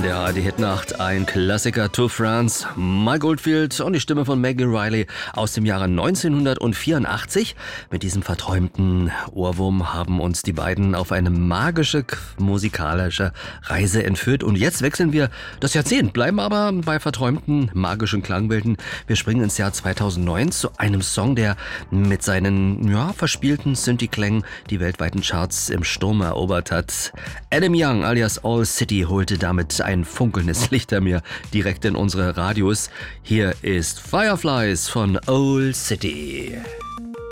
der ARD-Hitnacht ein Klassiker to France, Mike Oldfield und die Stimme von Maggie Reilly aus dem Jahre 1984. Mit diesem verträumten Ohrwurm haben uns die beiden auf eine magische musikalische Reise entführt. Und jetzt wechseln wir das Jahrzehnt, bleiben aber bei verträumten magischen Klangbilden. Wir springen ins Jahr 2009 zu einem Song, der mit seinen verspielten Synthi-Klängen die weltweiten Charts im Sturm erobert hat. Adam Young alias All City holte damit ein funkelndes Licht an mir direkt in unsere Radios. Hier ist Fireflies von Old City.